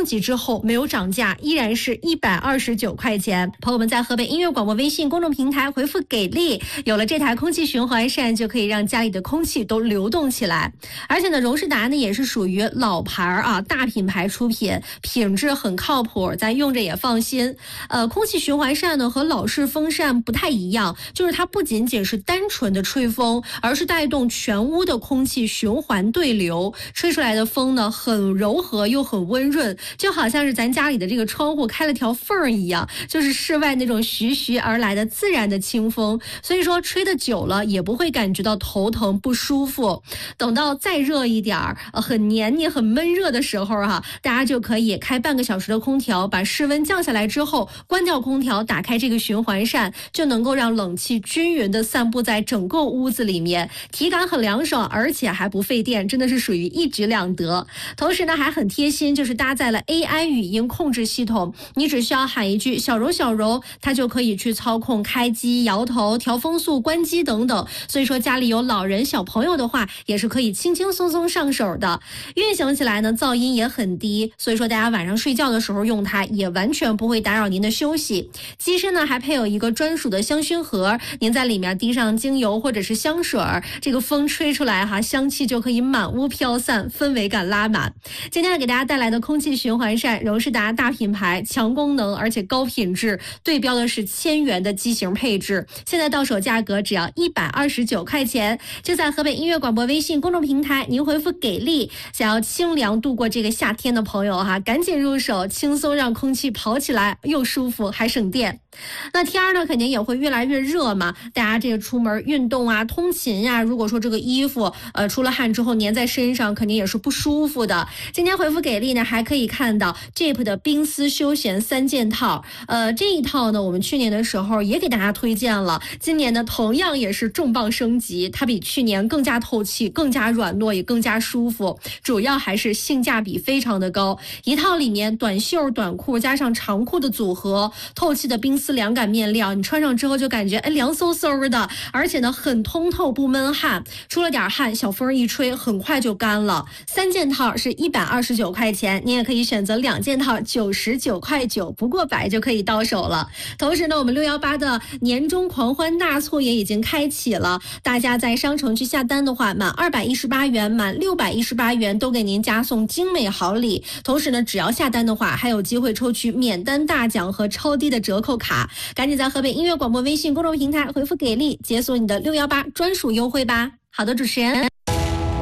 升级之后没有涨价，依然是129块钱。朋友们在河北音乐广播微信公众平台回复给力，有了这台空气循环扇就可以让家里的空气都流动起来。而且呢，荣仕达呢也是属于老牌啊大品牌出品，品质很靠谱，咱用着也放心。空气循环扇呢和老式风扇不太一样，就是它不仅仅是单纯的吹风，而是带动全屋的空气循环对流，吹出来的风呢很柔和又很温润，就好像是咱家里的这个窗户开了条缝一样，就是室外那种徐徐而来的自然的清风，所以说吹得久了也不会感觉到头疼不舒服。等到再热一点很黏腻很闷热的时候大家就可以开半个小时的空调，把室温降下来之后关掉空调，打开这个循环扇，就能够让冷气均匀的散布在整个屋子里面，体感很凉爽，而且还不费电，真的是属于一举两得。同时呢还很贴心，就是搭载了 AI 语音控制系统，你只需要喊一句小柔小柔，它就可以去操控开机、摇头、调风速、关机等等。所以说家里有老人小朋友的话，也是可以轻轻松松上手的。运行起来呢噪音也很低，所以说大家晚上睡觉的时候用它也完全不会打扰您的休息。机身呢还配有一个专属的香薰盒，您在里面滴上精油或者是香水，这个风吹出来香气就可以满屋飘散，氛围感拉满。今天给大家带来的空气循环扇，荣仕达大品牌，强功能而且高品质，对标的是1000元的机型配置，现在到手价格只要129块钱，就在河北音乐广播微信公众平台，您回复给力，想要清凉度过这个夏天的朋友赶紧入手，轻松让空气跑起来，又舒服还省电。那天呢肯定也会越来越热嘛，大家这个出门运动通勤如果说这个衣服出了汗之后粘在身上，肯定也是不舒服的。今天回复给力呢还可以看到 Jeep 的冰丝休闲3件套，这一套呢我们去年的时候也给大家推荐了，今年呢同样也是重磅升级，它比去年更加透气，更加软糯，也更加舒服，主要还是性价比非常的高。一套里面短袖短裤加上长裤的组合，透气的冰丝凉感面料，你穿上之后就感觉凉飕飕的，而且呢很通透不闷汗，出了点汗小风一吹很快就干了。3件套是129块钱，你也可以选择2件套99块9，不过100就可以到手了。同时呢我们618的年终狂欢大促也已经开启了，大家在商城去下单的话，满218元满618元都给您加送精美好礼。同时呢只要下单的话还有机会抽取免单大奖和超低的折扣卡，赶紧在河北音乐广播微信公众平台回复给力，解锁你的618专属优惠吧。好的，主持人。